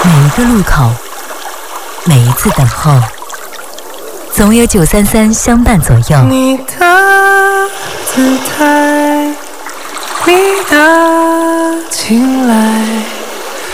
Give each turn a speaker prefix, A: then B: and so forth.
A: 每一个路口，每一次等候，总有933相伴左右。
B: 你的姿态，你的青睐。